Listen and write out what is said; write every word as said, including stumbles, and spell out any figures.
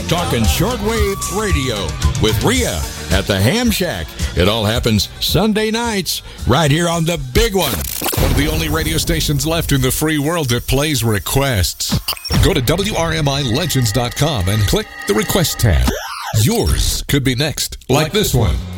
talking shortwave radio with Rhea at the Ham Shack. It all happens Sunday nights right here on the big one. One of the only radio stations left in the free world that plays requests. Go to W R M I legends dot com and click the request tab. Yours could be next, like this one.